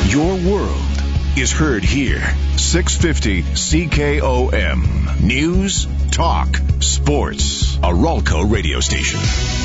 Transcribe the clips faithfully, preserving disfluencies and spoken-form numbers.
Your world is heard here. six fifty C K O M. News, talk, sports. A Ralco radio station.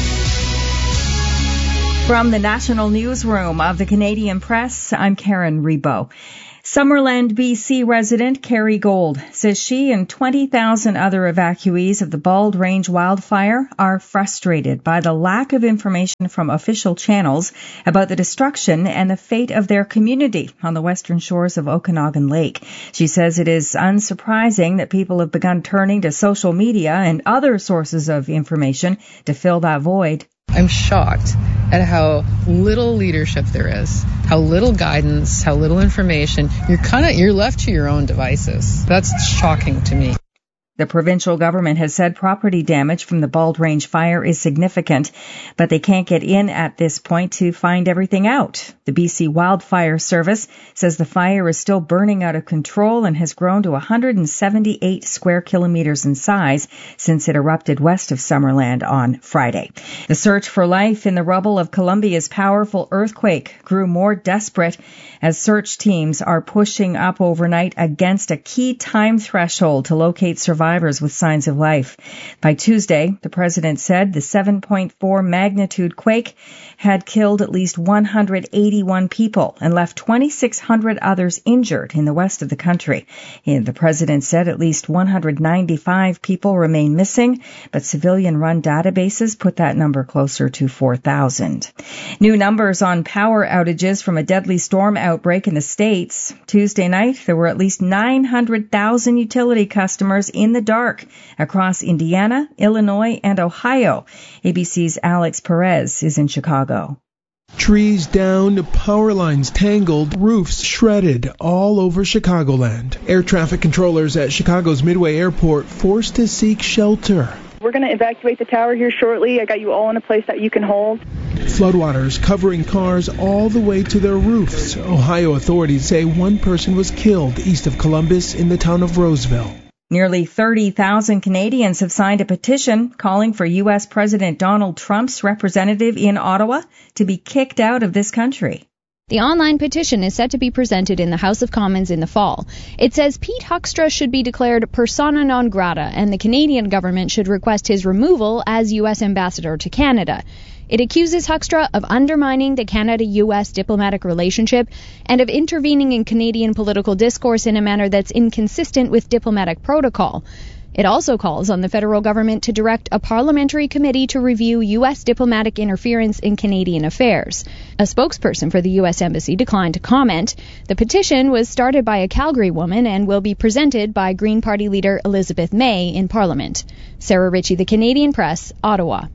From the National Newsroom of the Canadian Press, I'm Karen Rebo. Summerland, B C resident Carrie Gold says she and twenty thousand other evacuees of the Bald Range wildfire are frustrated by the lack of information from official channels about the destruction and the fate of their community on the western shores of Okanagan Lake. She says it is unsurprising that people have begun turning to social media and other sources of information to fill that void. I'm shocked at how little leadership there is, how little guidance, how little information. You're kind of, you're left to your own devices. That's shocking to me. The provincial government has said property damage from the Bald Range fire is significant, but they can't get in at this point to find everything out. The B C Wildfire Service says the fire is still burning out of control and has grown to one hundred seventy-eight square kilometers in size since it erupted west of Summerland on Friday. The search for life in the rubble of Columbia's powerful earthquake grew more desperate as search teams are pushing up overnight against a key time threshold to locate survivors. Survivors with signs of life. By Tuesday, the president said the seven point four magnitude quake had killed at least one hundred eighty-one people and left twenty-six hundred others injured in the west of the country. And the president said at least one hundred ninety-five people remain missing, but civilian-run databases put that number closer to four thousand. New numbers on power outages from a deadly storm outbreak in the States. Tuesday night, there were at least nine hundred thousand utility customers in the dark across Indiana, Illinois, and Ohio. A B C's Alex Perez is in Chicago. Trees down, power lines tangled, roofs shredded all over Chicagoland. Air traffic controllers at Chicago's Midway Airport forced to seek shelter. We're going to evacuate the tower here shortly. I got you all in a place that you can hold. Floodwaters covering cars all the way to their roofs. Ohio authorities say one person was killed east of Columbus in the town of Roseville. Nearly thirty thousand Canadians have signed a petition calling for U S President Donald Trump's representative in Ottawa to be kicked out of this country. The online petition is set to be presented in the House of Commons in the fall. It says Pete Huckstra should be declared persona non grata, and the Canadian government should request his removal as U S ambassador to Canada. It accuses Huckstra of undermining the Canada-U S diplomatic relationship and of intervening in Canadian political discourse in a manner that's inconsistent with diplomatic protocol. It also calls on the federal government to direct a parliamentary committee to review U S diplomatic interference in Canadian affairs. A spokesperson for the U S Embassy declined to comment. The petition was started by a Calgary woman and will be presented by Green Party leader Elizabeth May in Parliament. Sarah Ritchie, The Canadian Press, Ottawa.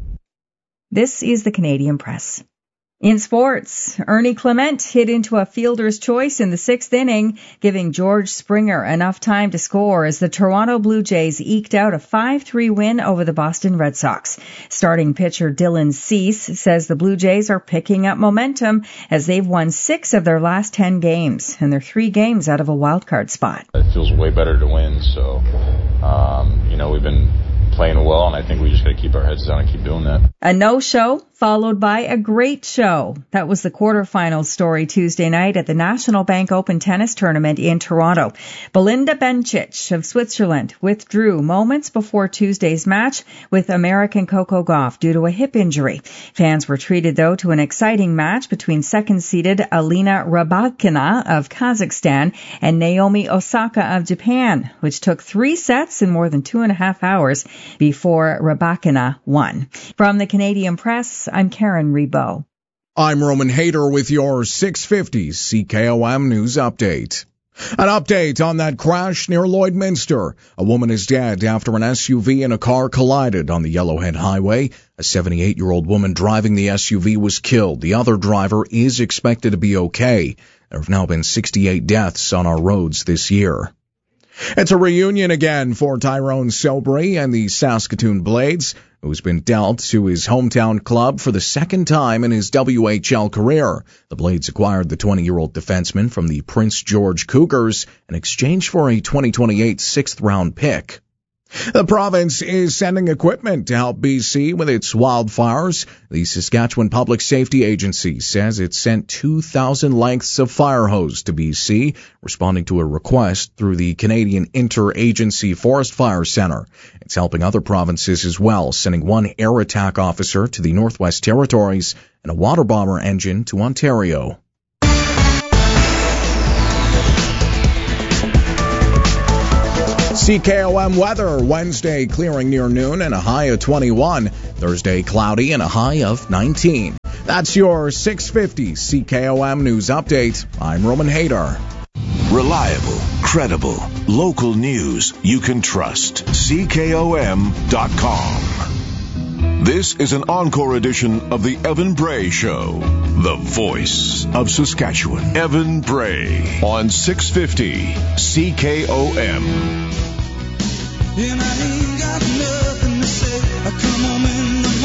This is the Canadian Press. In sports, Ernie Clement hit into a fielder's choice in the sixth inning, giving George Springer enough time to score as the Toronto Blue Jays eked out a five three win over the Boston Red Sox. Starting pitcher Dylan Cease says the Blue Jays are picking up momentum as they've won six of their last ten games, and they're three games out of a wildcard spot. It feels way better to win, so, um, you know, we've been playing well, and I think we just got to keep our heads down and keep doing that. A no-show followed by a great show. That was the quarterfinals story Tuesday night at the National Bank Open Tennis Tournament in Toronto. Belinda Bencic of Switzerland withdrew moments before Tuesday's match with American Coco Gauff due to a hip injury. Fans were treated, though, to an exciting match between second-seeded Alina Rybakina of Kazakhstan and Naomi Osaka of Japan, which took three sets in more than two and a half hours before Rybakina won. From the Canadian Press, I'm Karen Rebo. I'm Roman Hayter with your six fifty C K O M News Update. An update on that crash near Lloydminster. A woman is dead after an S U V and a car collided on the Yellowhead Highway. A seventy-eight-year-old woman driving the S U V was killed. The other driver is expected to be okay. There have now been sixty-eight deaths on our roads this year. It's a reunion again for Tyrone Sobry and the Saskatoon Blades, who's been dealt to his hometown club for the second time in his W H L career. The Blades acquired the twenty-year-old defenseman from the Prince George Cougars in exchange for a twenty twenty-eight sixth-round pick. The province is sending equipment to help B C with its wildfires. The Saskatchewan Public Safety Agency says it sent two thousand lengths of fire hose to B C, responding to a request through the Canadian Interagency Forest Fire Centre. It's helping other provinces as well, sending one air attack officer to the Northwest Territories and a water bomber engine to Ontario. C K O M weather, Wednesday clearing near noon and a high of twenty-one. Thursday cloudy and a high of nineteen. That's your six fifty C K O M News Update. I'm Roman Hader. Reliable, credible, local news you can trust. C K O M dot com. This is an encore edition of the Evan Bray Show, the voice of Saskatchewan. Evan Bray on six fifty C K O M. And I ain't got nothing to say. I come home in the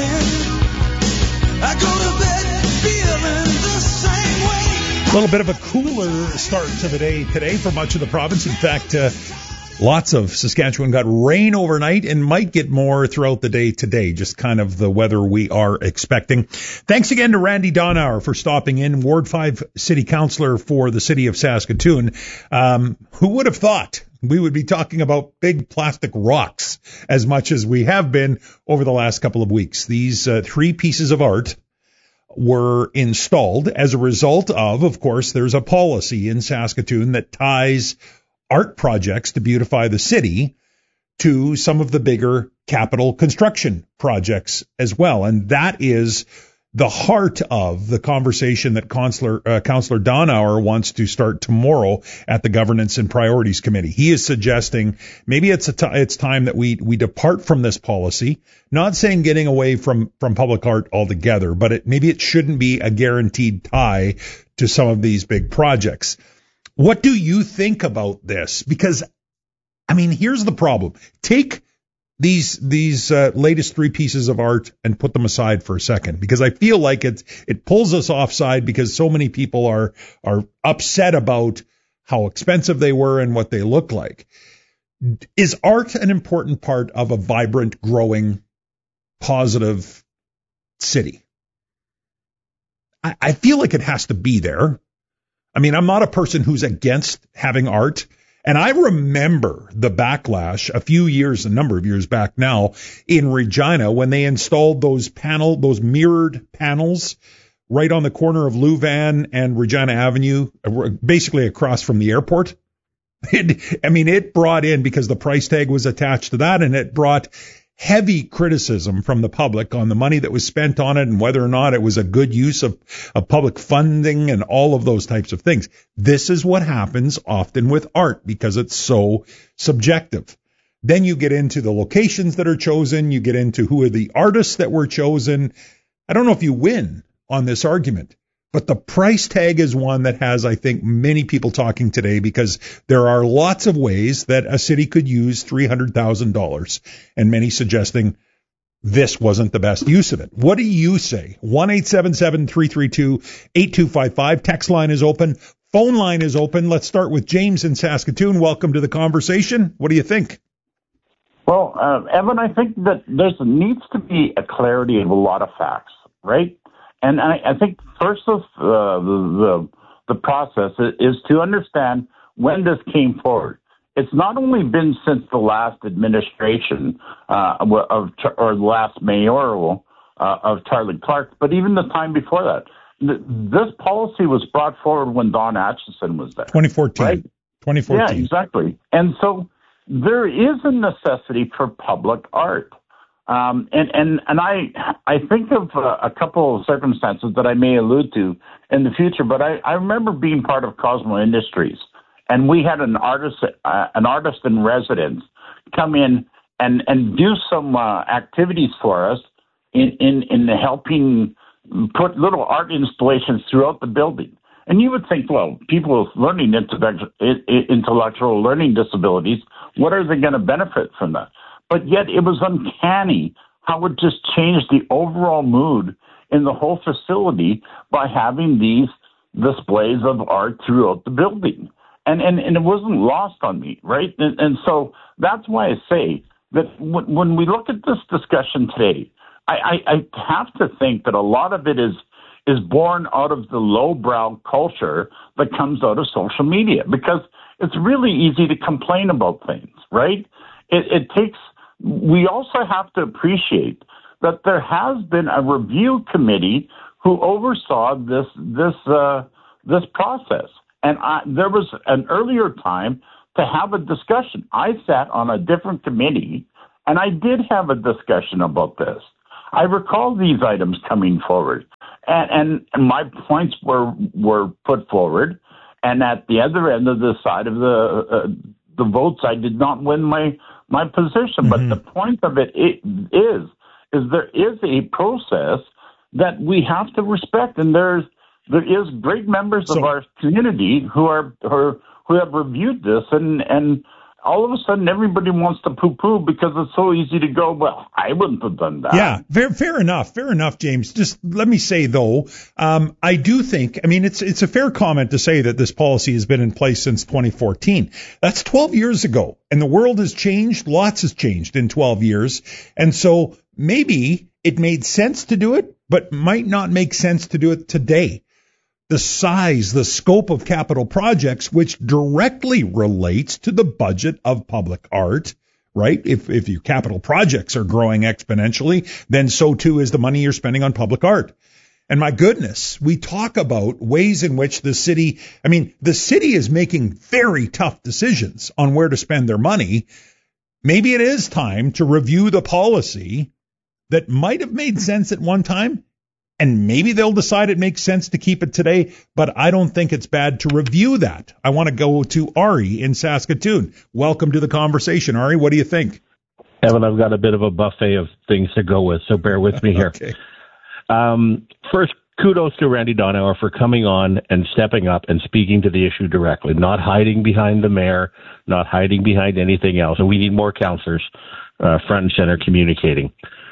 morning. I go to bed feeling the same way. A little bit of a cooler start to the day today for much of the province. In fact, uh, lots of Saskatchewan got rain overnight and might get more throughout the day today. Just kind of the weather we are expecting. Thanks again to Randy Donauer for stopping in, Ward five City Councillor for the City of Saskatoon. Um, who would have thought we would be talking about big plastic rocks as much as we have been over the last couple of weeks? These uh, three pieces of art were installed as a result of, of course, there's a policy in Saskatoon that ties art projects to beautify the city to some of the bigger capital construction projects as well. And that is the heart of the conversation that Councillor, uh, Councillor Donauer wants to start tomorrow at the Governance and Priorities Committee. He is suggesting maybe it's a t- it's time that we we depart from this policy, not saying getting away from, from public art altogether, but it, maybe it shouldn't be a guaranteed tie to some of these big projects. What do you think about this? Because, I mean, here's the problem. Take these these uh, latest three pieces of art and put them aside for a second, because I feel like it it pulls us offside because so many people are are upset about how expensive they were and what they look like. Is art an important part of a vibrant, growing, positive city? I, I feel like it has to be there. I mean, I'm not a person who's against having art. And I remember the backlash a few years, a number of years back now in Regina when they installed those panel, those mirrored panels right on the corner of Louvain and Regina Avenue, basically across from the airport. It, I mean, it brought in, because the price tag was attached to that, and it brought heavy criticism from the public on the money that was spent on it and whether or not it was a good use of, of public funding and all of those types of things. This is what happens often with art because it's so subjective. Then you get into the locations that are chosen. You get into who are the artists that were chosen. I don't know if you win on this argument, but the price tag is one that has, I think, many people talking today because there are lots of ways that a city could use three hundred thousand dollars, and many suggesting this wasn't the best use of it. What do you say? one eight seven seven, three three two, eight two five five. Text line is open. Phone line is open. Let's start with James in Saskatoon. Welcome to the conversation. What do you think? Well, uh, Evan, I think that there needs to be a clarity of a lot of facts, right? And I, I think first of uh, the, the the process is to understand when this came forward. It's not only been since the last administration uh, of or the last mayoral uh, of Charlie Clark, but even the time before that. This policy was brought forward when Don Acheson was there. twenty fourteen. Right? twenty fourteen. Yeah, exactly. And so there is a necessity for public art. Um, and, and, and I, I think of uh, a couple of circumstances that I may allude to in the future, but I, I remember being part of Cosmo Industries, and we had an artist, uh, an artist in residence come in and, and do some uh, activities for us in, in, in helping put little art installations throughout the building. And you would think, well, people with learning intellectual learning disabilities, what are they going to benefit from that? But yet it was uncanny how it just changed the overall mood in the whole facility by having these displays of art throughout the building. And, and, and it wasn't lost on me, right? And, and so that's why I say that w- when we look at this discussion today, I, I, I have to think that a lot of it is is born out of the lowbrow culture that comes out of social media, because it's really easy to complain about things, right? It, it takes. We also have to appreciate that there has been a review committee who oversaw this this uh, this process, and I, there was an earlier time to have a discussion. I sat on a different committee, and I did have a discussion about this. I recall these items coming forward, and, and my points were were put forward. And at the other end of the side of the uh, the votes, I did not win my my position. Mm-hmm. But the point of it is is there is a process that we have to respect, and there's there is great members so, of our community who are who, are, who have reviewed this, and and. all of a sudden, everybody wants to poo-poo because it's so easy to go, well, I wouldn't have done that. Yeah, fair, fair enough. Fair enough, James. Just let me say, though, um, I do think, I mean, it's it's a fair comment to say that this policy has been in place since twenty fourteen. That's twelve years ago, and the world has changed. Lots has changed in twelve years. And so maybe it made sense to do it, but might not make sense to do it today. The size, the scope of capital projects, which directly relates to the budget of public art, right? If if your capital projects are growing exponentially, then so too is the money you're spending on public art. And my goodness, we talk about ways in which the city, I mean, the city is making very tough decisions on where to spend their money. Maybe it is time to review the policy that might have made sense at one time. And maybe they'll decide it makes sense to keep it today, but I don't think it's bad to review that. I want to go to Ari in Saskatoon. Welcome to the conversation, Ari. What do you think? Evan, I've got a bit of a buffet of things to go with, so bear with me here. Okay. Um, first, kudos to Randy Donauer for coming on and stepping up and speaking to the issue directly, not hiding behind the mayor, not hiding behind anything else. And we need more counselors uh, front and center communicating.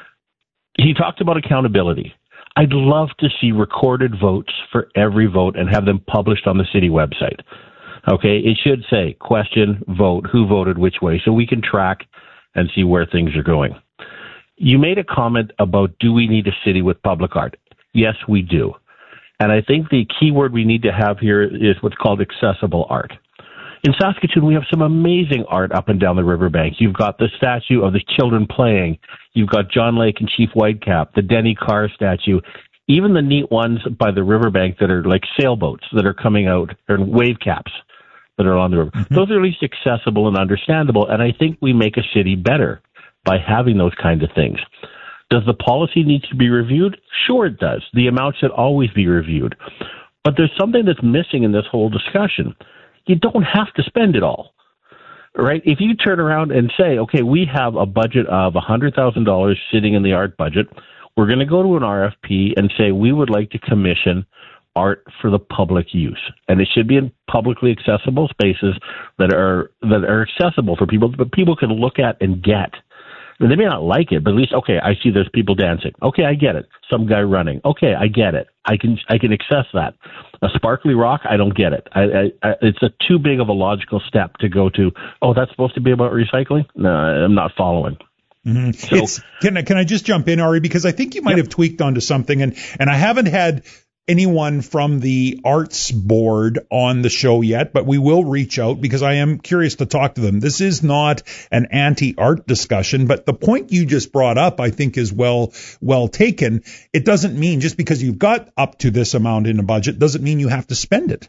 He talked about accountability. I'd love to see recorded votes for every vote and have them published on the city website. Okay, it should say question, vote, who voted which way, so we can track and see where things are going. You made a comment about, do we need a city with public art? Yes, we do. And I think the key word we need to have here is what's called accessible art. In Saskatoon, we have some amazing art up and down the riverbank. You've got the statue of the children playing. You've got John Lake and Chief Whitecap, the Denny Carr statue, even the neat ones by the riverbank that are like sailboats that are coming out, or wave caps that are on the river. Mm-hmm. Those are at least accessible and understandable, and I think we make a city better by having those kinds of things. Does the policy need to be reviewed? Sure it does. The amount should always be reviewed. But there's something that's missing in this whole discussion. You don't have to spend it all, right? If you turn around and say, okay, we have a budget of one hundred thousand dollars sitting in the art budget. We're going to go to an R F P and say we would like to commission art for the public use. And it should be in publicly accessible spaces that are that are accessible for people, but people can look at and get. And they may not like it, but at least, okay, I see there's people dancing. Okay, I get it. Some guy running. Okay, I get it. I can I can access that. A sparkly rock, I don't get it. I, I, I, it's a too big of a logical step to go to, oh, that's supposed to be about recycling? No, I'm not following. Mm-hmm. So, it's, can, I, can I just jump in, Ari? Because I think you might yep. have tweaked onto something, and, and I haven't had anyone from the arts board on the show yet, but we will reach out because I am curious to talk to them. This is not an anti-art discussion, but the point you just brought up, I think, is well, well taken. It doesn't mean just because you've got up to this amount in a budget doesn't mean you have to spend it.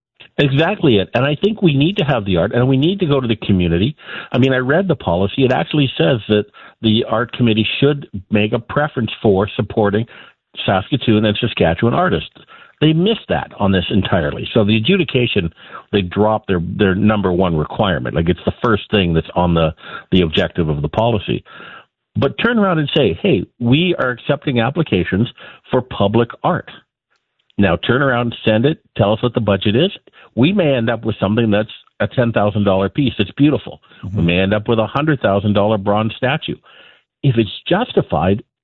Exactly it. And I think we need to have the art, and we need to go to the community. I mean, I read the policy. It actually says that the art committee should make a preference for supporting Saskatoon and Saskatchewan artists. They missed that on this entirely. So the adjudication, they dropped their, their number one requirement. Like it's the first thing that's on the, the objective of the policy. But turn around and say, hey, we are accepting applications for public art. Now turn around, send it, tell us what the budget is. We may end up with something that's a ten thousand dollars piece. It's beautiful. Mm-hmm. We may end up with a one hundred thousand dollars bronze statue. If it's justified,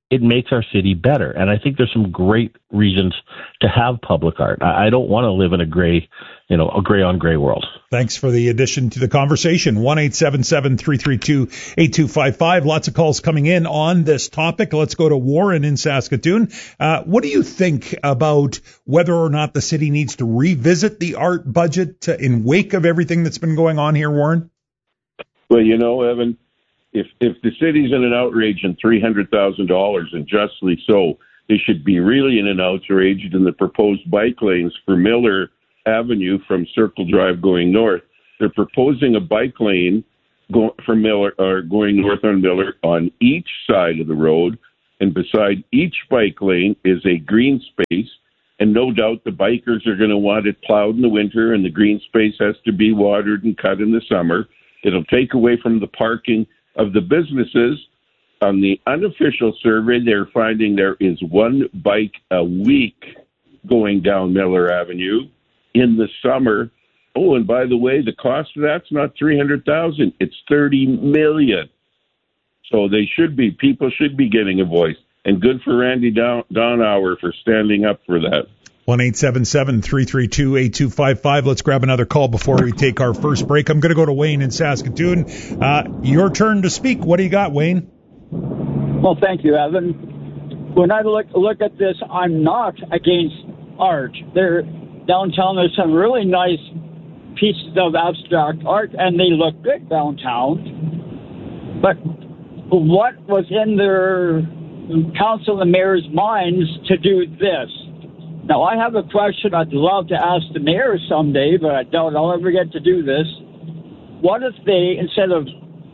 it makes our city better. And I think there's some great reasons to have public art. I, I don't want to live in a gray, you know, a gray on gray world. Thanks for the addition to the conversation. one eight seven seven, three three two, eight two five five. Lots of calls coming in on this topic. Let's go to Warren in Saskatoon. Uh, what do you think about whether or not the city needs to revisit the art budget uh, in wake of everything that's been going on here, Warren? Well, you know, Evan, if if the city's in an outrage in three hundred thousand dollars, and justly so, they should be really in an outrage in the proposed bike lanes for Miller Avenue from Circle Drive going north. They're proposing a bike lane go, for Miller, or going north on Miller on each side of the road, and beside each bike lane is a green space. And no doubt the bikers are going to want it plowed in the winter, and the green space has to be watered and cut in the summer. It'll take away from the parking of the businesses. On the unofficial survey, they're finding there is one bike a week going down Miller Avenue in the summer. Oh, and by the way, the cost of that's not three hundred thousand; it's thirty million. So they should be, people should be getting a voice. And good for Randy Don- Donauer for standing up for that. one eight seven seven, three three two, eight two five five. Let's grab another call before we take our first break. I'm going to go to Wayne in Saskatoon. Uh, your turn to speak. What do you got, Wayne? Well, thank you, Evan. When I look look at this, I'm not against art. There, downtown, there's some really nice pieces of abstract art, and they look good downtown. But what was in their council and mayor's minds to do this? Now, I have a question I'd love to ask the mayor someday, but I doubt I'll ever get to do this. What if they, instead of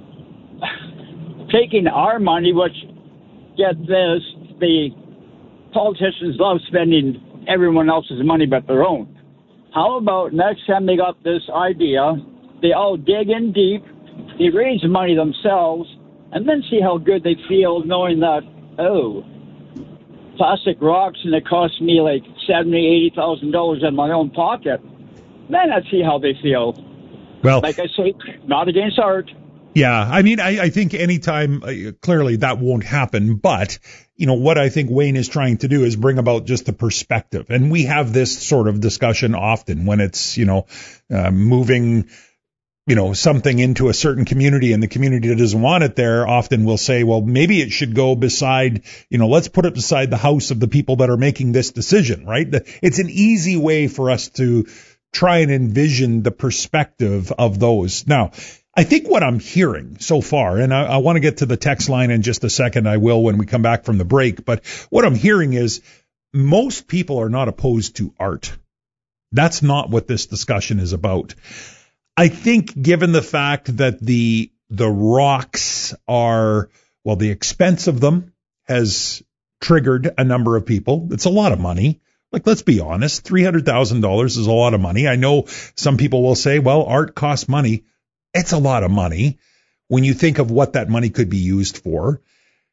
taking our money, which, get this, the politicians love spending everyone else's money but their own. How about next time they got this idea, they all dig in deep, they raise the money themselves, and then see how good they feel knowing that, oh, plastic rocks and it cost me like seventy, eighty thousand dollars in my own pocket. Then I'd see how they feel. Well, like I say, not against art. Yeah, I mean, I, I think anytime, uh, clearly that won't happen, but, you know, what I think Wayne is trying to do is bring about just the perspective. And we have this sort of discussion often when it's, you know, uh, moving, you know, something into a certain community and the community that doesn't want it there often will say, well, maybe it should go beside, you know, let's put it beside the house of the people that are making this decision, right? It's an easy way for us to try and envision the perspective of those. Now, I think what I'm hearing so far, and I, I want to get to the text line in just a second, I will when we come back from the break, but what I'm hearing is most people are not opposed to art. That's not what this discussion is about. I think given the fact that the the rocks are, well, the expense of them has triggered a number of people. It's a lot of money. Like, let's be honest, three hundred thousand dollars is a lot of money. I know some people will say, well, art costs money. It's a lot of money when you think of what that money could be used for.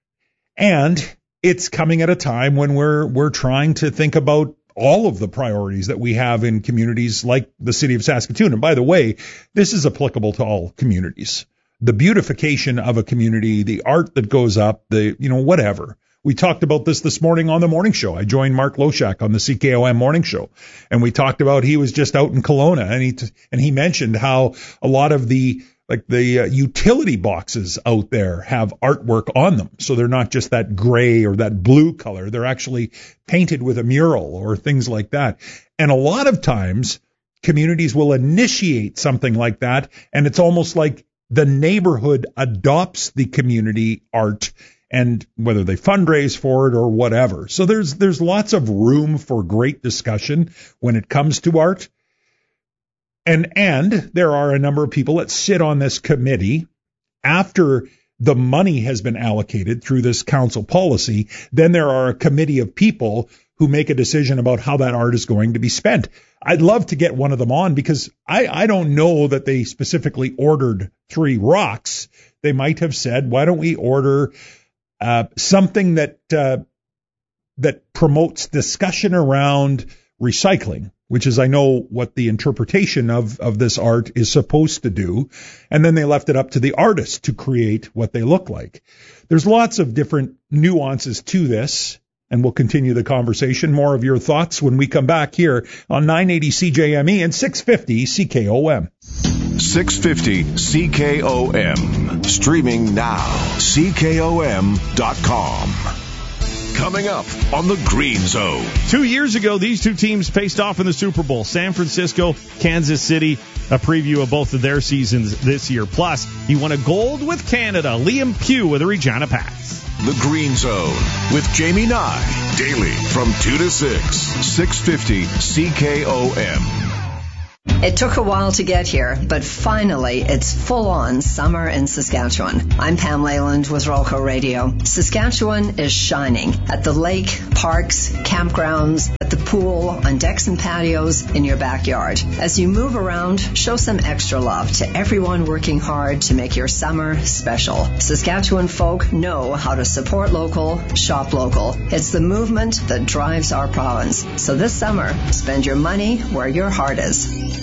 And it's coming at a time when we're we're trying to think about all of the priorities that we have in communities like the city of Saskatoon. And by the way, this is applicable to all communities. The beautification of a community, the art that goes up, the, you know, whatever. We talked about this this morning on the morning show. I joined Mark Loshak on the C K O M morning show, and we talked about he was just out in Kelowna, and he t- and he mentioned how a lot of the like the uh, utility boxes out there have artwork on them, so they're not just that gray or that blue color. They're actually painted with a mural or things like that. And a lot of times, communities will initiate something like that, and it's almost like the neighborhood adopts the community art. And whether they fundraise for it or whatever. So there's there's lots of room for great discussion when it comes to art. And and there are a number of people that sit on this committee after the money has been allocated through this council policy. Then there are a committee of people who make a decision about how that art is going to be spent. I'd love to get one of them on because I, I don't know that they specifically ordered three rocks. They might have said, why don't we order Uh, something that uh, that promotes discussion around recycling which is I know what the interpretation of, of this art is supposed to do, and then they left it up to the artist to create what they look like. There's lots of different nuances to this, and we'll continue the conversation. More of your thoughts when we come back here on nine eighty C J M E and six fifty C K O M. six fifty C K O M. Streaming now. C K O M dot com. Coming up on the Green Zone. Two years ago, these two teams faced off in the Super Bowl. San Francisco, Kansas City. A preview of both of their seasons this year. Plus, he won a gold with Canada. Liam Pugh with the Regina Pats. The Green Zone with Jamie Nye. Daily from two to six. six fifty C K O M. It took a while to get here, but finally it's full-on summer in Saskatchewan. I'm Pam Leyland with Rolco Radio. Saskatchewan is shining at the lake, parks, campgrounds, at the pool, on decks and patios, in your backyard. As you move around, show some extra love to everyone working hard to make your summer special. Saskatchewan folk know how to support local, shop local. It's the movement that drives our province. So this summer, spend your money where your heart is.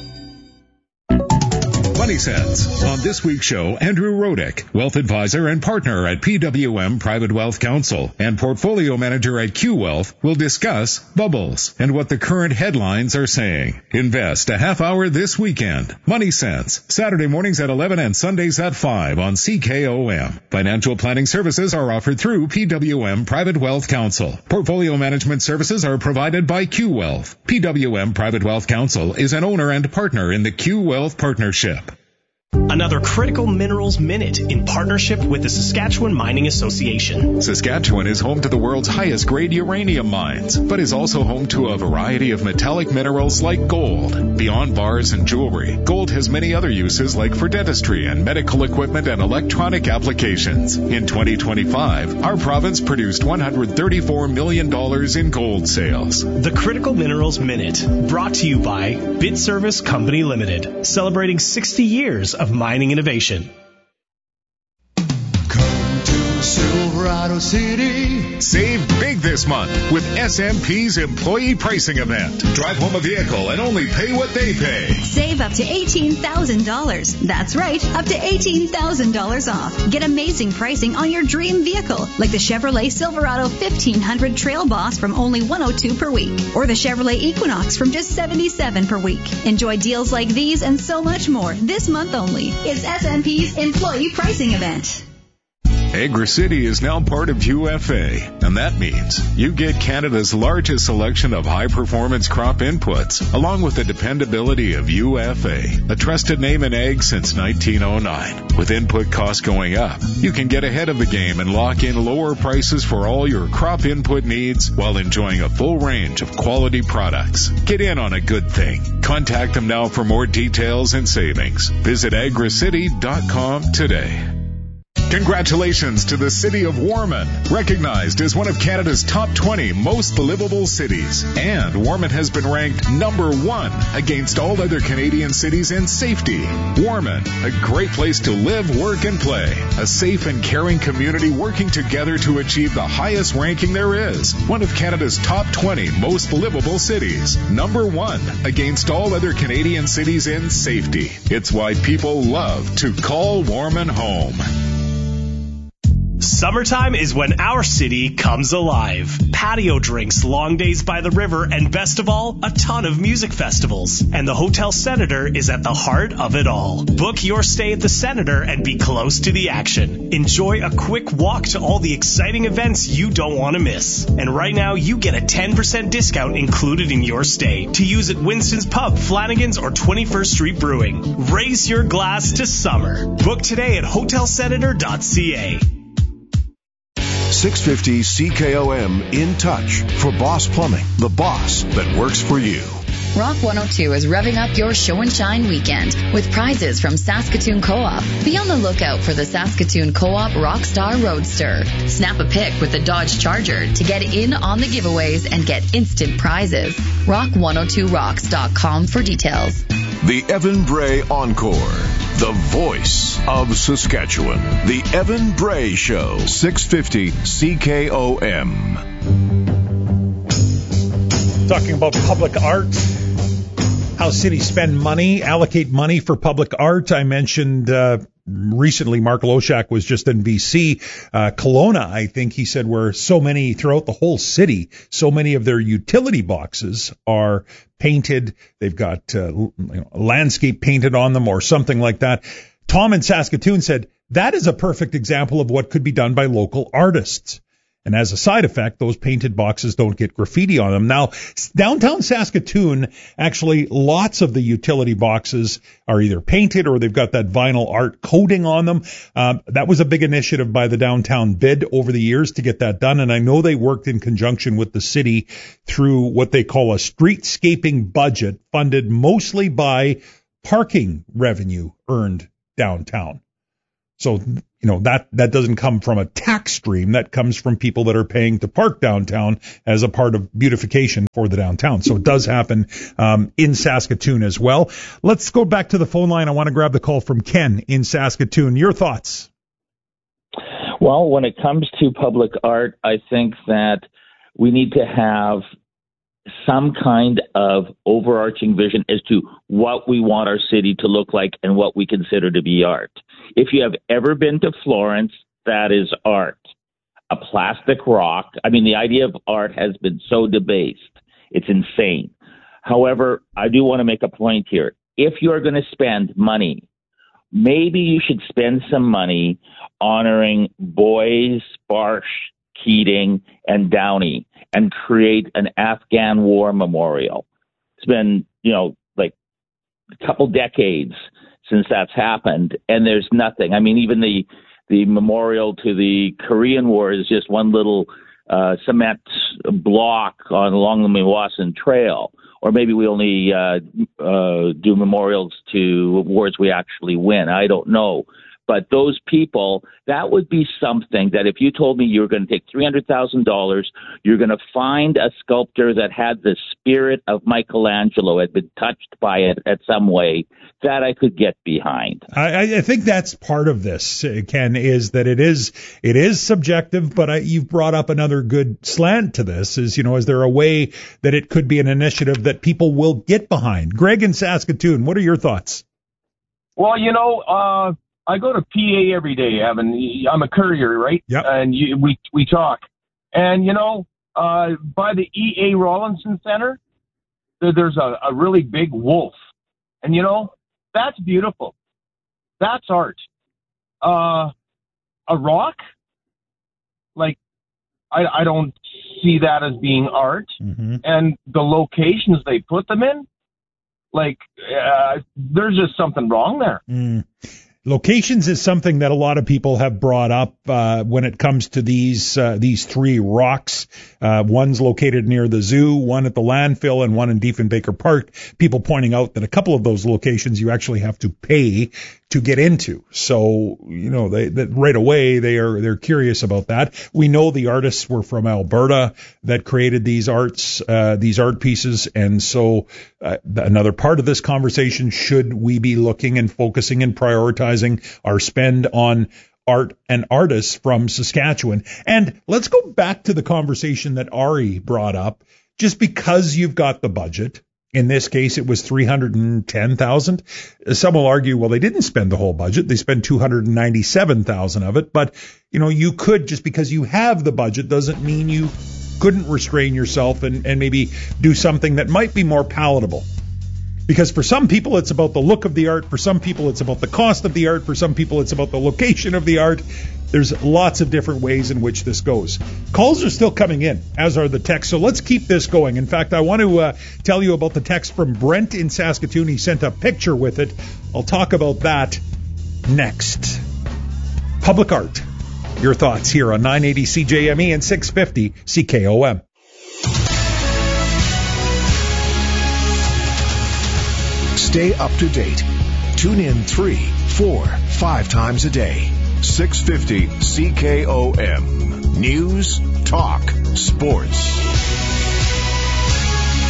Money Sense. On this week's show, Andrew Rodick, wealth advisor and partner at P W M Private Wealth Counsel and portfolio manager at Q Wealth, will discuss bubbles and what the current headlines are saying. Invest a half hour this weekend. Money Sense, Saturday mornings at eleven and Sundays at five on C K O M. Financial planning services are offered through P W M Private Wealth Counsel. Portfolio management services are provided by Q Wealth. P W M Private Wealth Counsel is an owner and partner in the Q Wealth Partnership. Another Critical Minerals Minute in partnership with the Saskatchewan Mining Association. Saskatchewan is home to the world's highest grade uranium mines, but is also home to a variety of metallic minerals like gold. Beyond bars and jewelry, gold has many other uses like for dentistry and medical equipment and electronic applications. In twenty twenty-five, our province produced one hundred thirty-four million dollars in gold sales. The Critical Minerals Minute, brought to you by Bid Service Company Limited, celebrating sixty years of mining innovation. Come to Silverado City. Save big this month with S M P's employee pricing event. Drive home a vehicle and only pay what they pay. Save up to eighteen thousand dollars. That's right, up to eighteen thousand dollars off. Get amazing pricing on your dream vehicle, like the Chevrolet Silverado fifteen hundred Trail Boss from only one hundred two dollars per week, or the Chevrolet Equinox from just seventy-seven dollars per week. Enjoy deals like these and so much more this month only. It's S M P's employee pricing event. Agra City is now part of U F A, and that means you get Canada's largest selection of high-performance crop inputs, along with the dependability of U F A, a trusted name in ag since nineteen oh nine. With input costs going up, you can get ahead of the game and lock in lower prices for all your crop input needs while enjoying a full range of quality products. Get in on a good thing. Contact them now for more details and savings. Visit agra city dot com today. Congratulations to the city of Warman, recognized as one of Canada's top twenty most livable cities. And Warman has been ranked number one against all other Canadian cities in safety. Warman, a great place to live, work, and play. A safe and caring community working together to achieve the highest ranking there is. One of Canada's top twenty most livable cities. Number one against all other Canadian cities in safety. It's why people love to call Warman home. Summertime is when our city comes alive. Patio drinks, long days by the river, and best of all, a ton of music festivals. And the Hotel Senator is at the heart of it all. Book your stay at the Senator and be close to the action. Enjoy a quick walk to all the exciting events you don't want to miss. And right now, you get a ten percent discount included in your stay to use at Winston's Pub, Flanagan's, or twenty-first Street Brewing. Raise your glass to summer. Book today at hotel senator dot c a. six fifty C K O M in touch for Boss Plumbing, the boss that works for you. Rock one oh two is revving up your show and shine weekend with prizes from Saskatoon Co-op. Be on the lookout for the Saskatoon Co-op Rockstar Roadster. Snap a pic with the Dodge Charger to get in on the giveaways and get instant prizes. rock one oh two rocks dot com for details. The Evan Bray Encore, the voice of Saskatchewan. The Evan Bray Show, six fifty C K O M. talking about public art, how cities spend money, allocate money for public art. I mentioned uh, recently Mark Loshak was just in B C. Uh, Kelowna, I think he said, where so many throughout the whole city, so many of their utility boxes are painted. They've got uh, you know, landscape painted on them or something like that. Tom in Saskatoon said, that is a perfect example of what could be done by local artists. And as a side effect, those painted boxes don't get graffiti on them. Now, downtown Saskatoon, actually, lots of the utility boxes are either painted or they've got that vinyl art coating on them. Um, that was a big initiative by the downtown bid over the years to get that done. And I know they worked in conjunction with the city through what they call a streetscaping budget funded mostly by parking revenue earned downtown. So, you know, that, that doesn't come from a tax stream. That comes from people that are paying to park downtown as a part of beautification for the downtown. So it does happen um, in Saskatoon as well. Let's go back to the phone line. I want to grab the call from Ken in Saskatoon. Your thoughts? Well, when it comes to public art, I think that we need to have some kind of overarching vision as to what we want our city to look like and what we consider to be art. If you have ever been to Florence, that is art. A plastic rock. I mean, the idea of art has been so debased. It's insane. However, I do want to make a point here. If you're going to spend money, maybe you should spend some money honoring Boys, Barsh, Keating, and Downey and create an Afghan war memorial. It's been, you know, like a couple decades since that's happened, and there's nothing. I mean, even the the memorial to the Korean War is just one little uh, cement block on along the Meewasin Trail. Or maybe we only uh, uh, do memorials to wars we actually win. I don't know. But those people, that would be something that if you told me you were going to take three hundred thousand dollars, you're going to find a sculptor that had the spirit of Michelangelo, had been touched by it at some way, that I could get behind. I, I think that's part of this, Ken, is that it is it is subjective, but I, you've brought up another good slant to this, is, you know, is there a way that it could be an initiative that people will get behind? Greg in Saskatoon, what are your thoughts? Well, you know, uh, I go to P A every day, Evan. I'm a courier, right? Yep. And you, we we talk. And, you know, uh, by the E A Rawlinson Center, there, there's a, a really big wolf. And, you know, that's beautiful. That's art. Uh, a rock? Like, I, I don't see that as being art. Mm-hmm. And the locations they put them in, like, uh, there's just something wrong there. Mm. Locations is something that a lot of people have brought up uh, when it comes to these uh, these three rocks. Uh, one's located near the zoo, one at the landfill, and one in Diefenbaker Park. People pointing out that a couple of those locations you actually have to pay to get into. So, you know, they, that right away they are they're curious about that. We know the artists were from Alberta that created these arts, uh, these art pieces, and so uh, another part of this conversation: should we be looking and focusing and prioritizing our spend on art and artists from Saskatchewan? And let's go back to the conversation that Ari brought up. Just because you've got the budget, in this case it was three hundred ten thousand dollars. Some will argue, well, they didn't spend the whole budget. They spent two hundred ninety-seven thousand dollars of it. But, you know, you could, just because you have the budget doesn't mean you couldn't restrain yourself and, and maybe do something that might be more palatable. Because for some people, it's about the look of the art. For some people, it's about the cost of the art. For some people, it's about the location of the art. There's lots of different ways in which this goes. Calls are still coming in, as are the texts. So let's keep this going. In fact, I want to uh, tell you about the text from Brent in Saskatoon. He sent a picture with it. I'll talk about that next. Public art. Your thoughts here on nine eighty C J M E and six fifty C K O M. Stay up to date. Tune in three, four, five times a day. six fifty C K O M. News, talk, sports.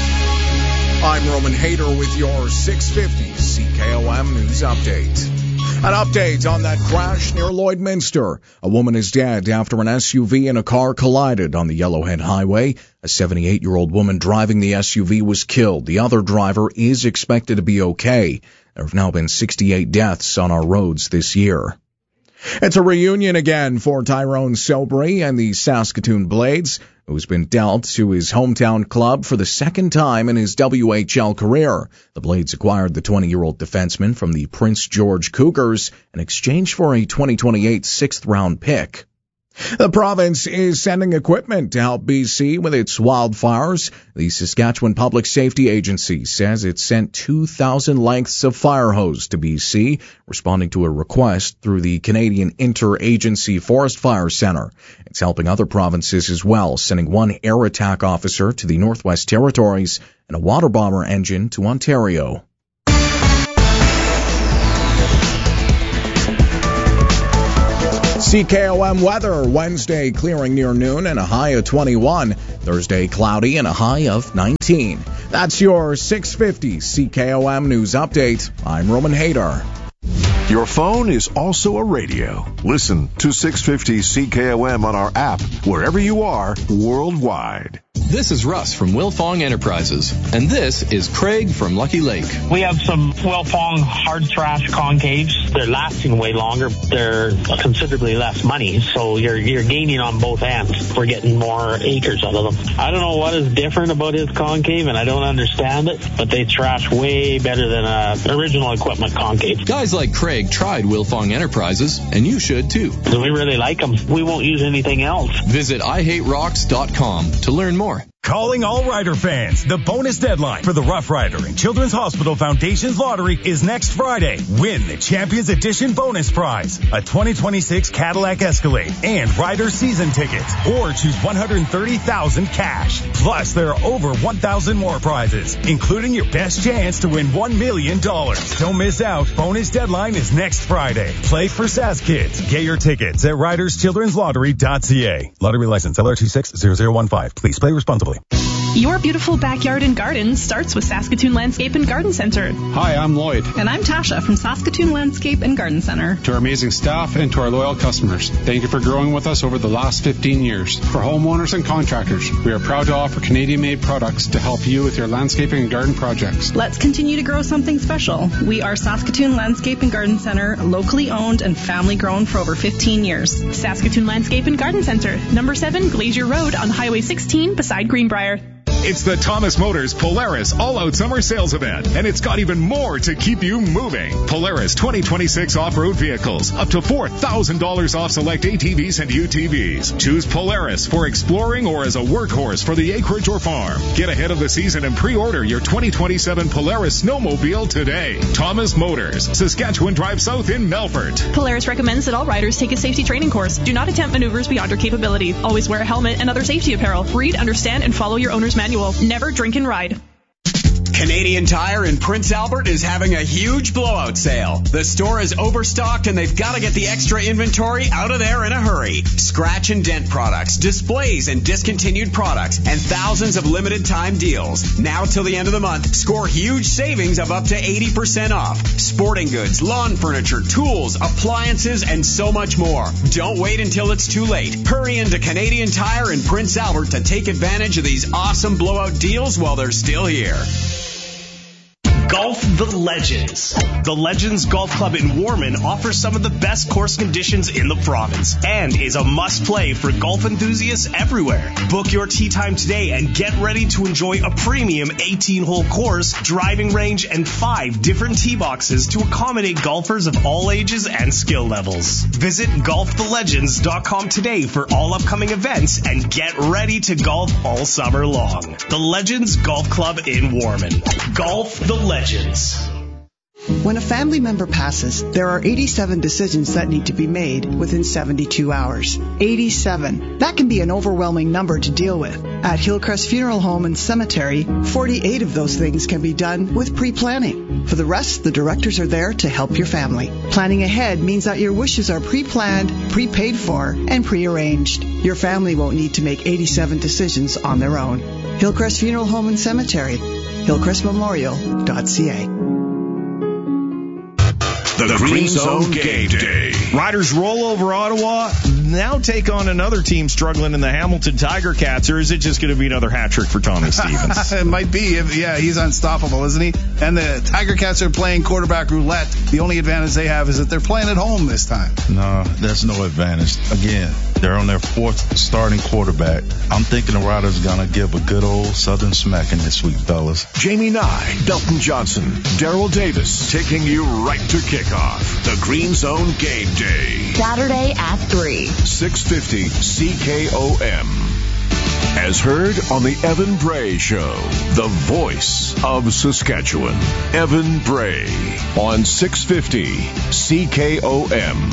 I'm Roman Hader with your six fifty C K O M News Update. An update on that crash near Lloydminster. A woman is dead after an S U V and a car collided on the Yellowhead Highway. A seventy-eight-year-old woman driving the S U V was killed. The other driver is expected to be okay. There have now been sixty-eight deaths on our roads this year. It's a reunion again for Tyrone Sobry and the Saskatoon Blades, who's been dealt to his hometown club for the second time in his W H L career. The Blades acquired the twenty-year-old defenseman from the Prince George Cougars in exchange for a twenty twenty-eight sixth-round pick. The province is sending equipment to help B C with its wildfires. The Saskatchewan Public Safety Agency says it sent two thousand lengths of fire hose to B C, responding to a request through the Canadian Interagency Forest Fire Centre. It's helping other provinces as well, sending one air attack officer to the Northwest Territories and a water bomber engine to Ontario. C K O M weather. Wednesday clearing near noon and a high of twenty-one. Thursday cloudy and a high of nineteen. That's your six fifty C K O M News Update. I'm Roman Hader. Your phone is also a radio. Listen to six fifty C K O M on our app wherever you are worldwide. This is Russ from Wilfong Enterprises, and this is Craig from Lucky Lake. We have some Wilfong hard trash concaves. They're lasting way longer. They're considerably less money, so you're you're gaining on both ends. We're getting more acres out of them. I don't know what is different about his concave, and I don't understand it, but they trash way better than a original equipment concave. Guys like Craig tried Wilfong Enterprises, and you should too. We really like them. We won't use anything else. Visit I hate rocks dot com to learn more. Calling all Rider fans. The bonus deadline for the Rough Rider and Children's Hospital Foundation's lottery is next Friday. Win the Champions Edition bonus prize, a twenty twenty-six Cadillac Escalade and Rider season tickets, or choose one hundred thirty thousand dollars cash. Plus, there are over one thousand more prizes, including your best chance to win one million dollars. Don't miss out. Bonus deadline is next Friday. Play for Sask Kids. Get your tickets at riders children's lottery dot c a. Lottery license L R two six zero zero one five. Please play responsibly. Your beautiful backyard and garden starts with Saskatoon Landscape and Garden Center. Hi, I'm Lloyd. And I'm Tasha from Saskatoon Landscape and Garden Center. To our amazing staff and to our loyal customers, thank you for growing with us over the last fifteen years. For homeowners and contractors, we are proud to offer Canadian-made products to help you with your landscaping and garden projects. Let's continue to grow something special. We are Saskatoon Landscape and Garden Center, locally owned and family grown for over fifteen years. Saskatoon Landscape and Garden Center, number seven Glacier Road on Highway sixteen beside Greenbrier. It's the Thomas Motors Polaris All-Out Summer Sales Event, and it's got even more to keep you moving. Polaris twenty twenty-six off-road vehicles, up to four thousand dollars off select A T Vs and U T Vs. Choose Polaris for exploring or as a workhorse for the acreage or farm. Get ahead of the season and pre-order your twenty twenty-seven Polaris snowmobile today. Thomas Motors, Saskatchewan Drive South in Melfort. Polaris recommends that all riders take a safety training course. Do not attempt maneuvers beyond your capability. Always wear a helmet and other safety apparel. Read, understand, and follow your owner's manual. Never drink and ride. Canadian Tire in Prince Albert is having a huge blowout sale. The store is overstocked and they've got to get the extra inventory out of there in a hurry. Scratch and dent products, displays and discontinued products, and thousands of limited time deals. Now till the end of the month, score huge savings of up to eighty percent off. Sporting goods, lawn furniture, tools, appliances, and so much more. Don't wait until it's too late. Hurry into Canadian Tire in Prince Albert to take advantage of these awesome blowout deals while they're still here. Golf the Legends. The Legends Golf Club in Warman offers some of the best course conditions in the province and is a must-play for golf enthusiasts everywhere. Book your tee time today and get ready to enjoy a premium eighteen-hole course, driving range, and five different tee boxes to accommodate golfers of all ages and skill levels. Visit golf the legends dot com today for all upcoming events and get ready to golf all summer long. The Legends Golf Club in Warman. Golf the Legends. Legends. When a family member passes, there are eighty-seven decisions that need to be made within seventy-two hours. eighty-seven. That can be an overwhelming number to deal with. At Hillcrest Funeral Home and Cemetery, forty-eight of those things can be done with pre-planning. For the rest, the directors are there to help your family. Planning ahead means that your wishes are pre-planned, pre-paid for, and pre-arranged. Your family won't need to make eighty-seven decisions on their own. Hillcrest Funeral Home and Cemetery, hillcrest memorial dot c a. The Green Zone Game Day. Riders roll over Ottawa, now take on another team struggling in the Hamilton Tiger Cats, or is it just going to be another hat trick for Tommy Stevens? It might be. Yeah, he's unstoppable, isn't he? And the Tiger Cats are playing quarterback roulette. The only advantage they have is that they're playing at home this time. No, there's no advantage. Again, they're on their fourth starting quarterback. I'm thinking the Riders are going to give a good old Southern smacking this week, fellas. Jamie Nye, Belton Johnson, Daryl Davis, taking you right to kickoff. The Green Zone Game Day. Saturday at three. six fifty C K O M. As heard on the Evan Bray Show, the voice of Saskatchewan. Evan Bray on six fifty C K O M.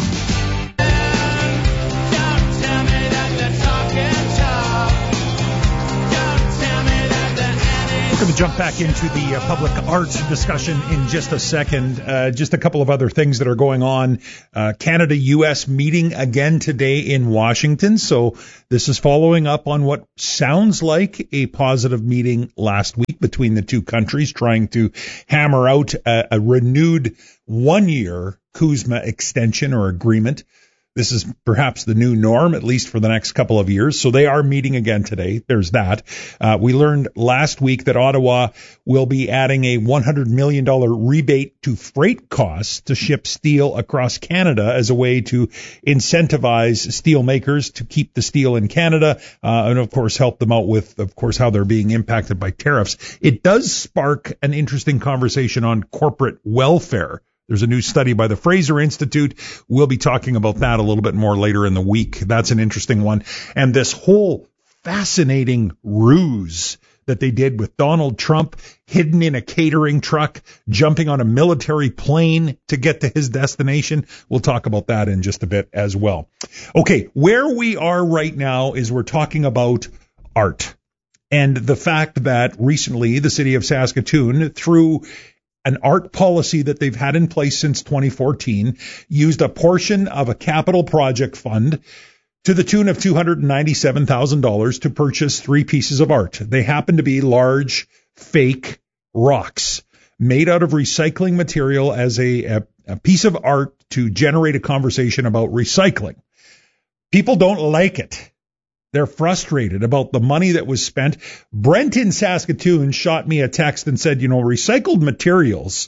We're going to jump back into the uh, public art discussion in just a second. Uh, just a couple of other things that are going on. Uh, Canada-U S meeting again today in Washington. So this is following up on what sounds like a positive meeting last week between the two countries, trying to hammer out a, a renewed one-year CUSMA extension or agreement. This is perhaps the new norm, at least for the next couple of years. So they are meeting again today. There's that. Uh, we learned last week that Ottawa will be adding a one hundred million dollars rebate to freight costs to ship steel across Canada as a way to incentivize steel makers to keep the steel in Canada, uh, and of course help them out with, of course, how they're being impacted by tariffs. It does spark an interesting conversation on corporate welfare. There's a new study by the Fraser Institute. We'll be talking about that a little bit more later in the week. That's an interesting one. And this whole fascinating ruse that they did with Donald Trump hidden in a catering truck, jumping on a military plane to get to his destination. We'll talk about that in just a bit as well. Okay, where we are right now is we're talking about art and the fact that recently the city of Saskatoon, through an art policy that they've had in place since twenty fourteen, used a portion of a capital project fund to the tune of two hundred ninety-seven thousand dollars to purchase three pieces of art. They happen to be large, fake rocks made out of recycling material as a, a, a piece of art to generate a conversation about recycling. People don't like it. They're frustrated about the money that was spent. Brent in Saskatoon shot me a text and said, you know, recycled materials,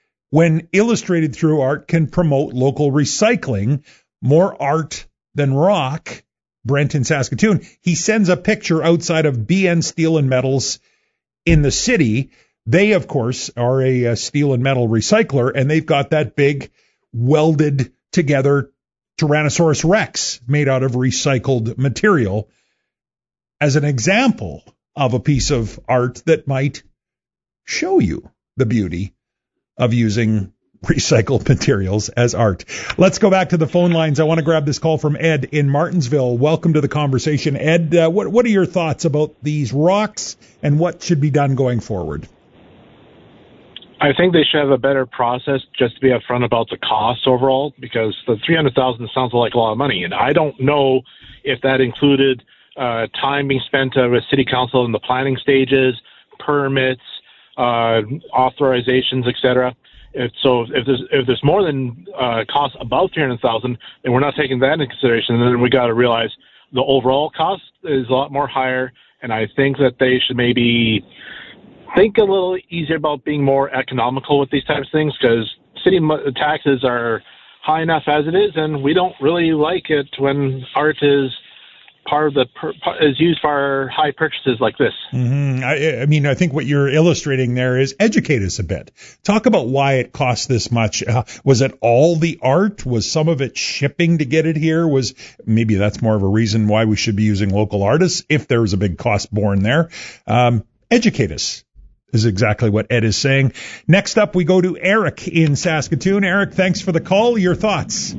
when illustrated through art, can promote local recycling. More art than rock. Brent in Saskatoon. He sends a picture outside of B N Steel and Metals in the city. They, of course, are a, a steel and metal recycler, and they've got that big welded together Tyrannosaurus Rex made out of recycled material as an example of a piece of art that might show you the beauty of using recycled materials as art. Let's go back to the phone lines. I want to grab this call from Ed in Martinsville. Welcome to the conversation. Ed, uh, what, what are your thoughts about these rocks and what should be done going forward? I think they should have a better process just to be upfront about the cost overall, because the three hundred thousand dollars sounds like a lot of money, and I don't know if that included uh, time being spent uh, with city council in the planning stages, permits, uh, authorizations, et cetera. If, so if there's if there's more than uh, costs above three hundred thousand dollars, and we're not taking that into consideration, then we got to realize the overall cost is a lot more higher, and I think that they should maybe think a little easier about being more economical with these types of things, because city taxes are high enough as it is, and we don't really like it when art is part of the is used for high purchases like this. Mm-hmm. I, I mean, I think what you're illustrating there is educate us a bit. Talk about why it costs this much. Uh, was it all the art? Was some of it shipping to get it here? Was maybe that's more of a reason why we should be using local artists if there was a big cost borne there. Um, educate us. Is exactly what Ed is saying. Next up, we go to Eric in Saskatoon. Eric, thanks for the call. Your thoughts?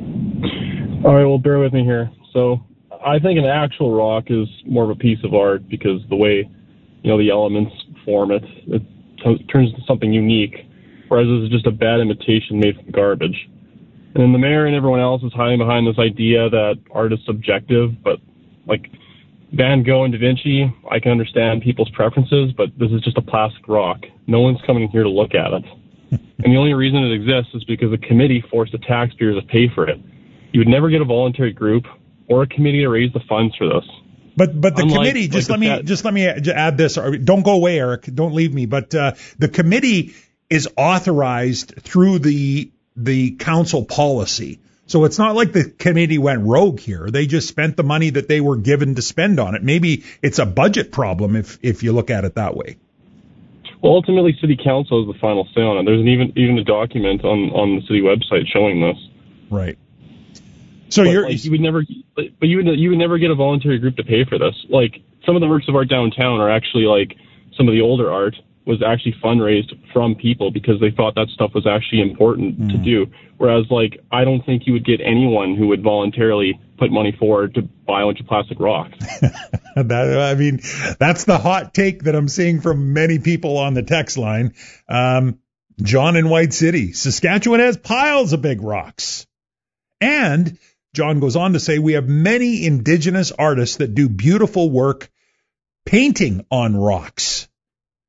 All right, well, bear with me here. So I think an actual rock is more of a piece of art because the way, you know, the elements form it, it t- turns into something unique, whereas this is just a bad imitation made from garbage. And then the mayor and everyone else is hiding behind this idea that art is subjective, but, like, Van Gogh and Da Vinci, I can understand people's preferences, but this is just a plastic rock. No one's coming here to look at it. And the only reason it exists is because a committee forced the taxpayers to pay for it. You would never get a voluntary group or a committee to raise the funds for this. But but the Unlike, committee, just like let me that, just let me add this. Don't go away, Eric. Don't leave me. But uh, the committee is authorized through the the council policy. So it's not like the committee went rogue here. They just spent the money that they were given to spend on it. Maybe it's a budget problem if if you look at it that way. Well, ultimately, city council is the final say on it. There's an even even a document on, on the city website showing this. Right. So but you're like, you would never, but you would you would never get a voluntary group to pay for this. Like some of the works of art downtown are actually like some of the older art was actually fundraised from people because they thought that stuff was actually important mm. to do. Whereas, like, I don't think you would get anyone who would voluntarily put money forward to buy a bunch of plastic rocks. that, I mean, that's the hot take that I'm seeing from many people on the text line. Um, John in White City, Saskatchewan has piles of big rocks. And John goes on to say, we have many Indigenous artists that do beautiful work painting on rocks.